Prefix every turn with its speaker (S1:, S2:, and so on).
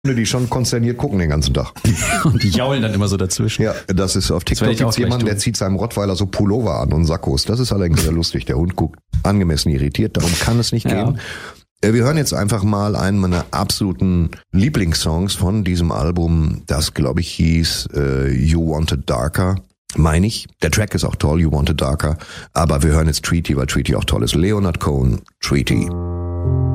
S1: Die schon konsterniert gucken den ganzen Tag.
S2: Und die jaulen dann immer so dazwischen.
S1: Ja, das ist auf TikTok gibt's jemanden, der zieht seinem Rottweiler so Pullover an und Sakkos. Das ist allerdings sehr lustig. Der Hund guckt angemessen irritiert, darum kann es nicht gehen. Wir hören jetzt einfach mal einen meiner absoluten Lieblingssongs von diesem Album, das glaube ich hieß You Wanted Darker. Meine ich. Der Track ist auch toll, You Wanted Darker. Aber wir hören jetzt Treaty, weil Treaty auch toll ist. Leonard Cohen, Treaty.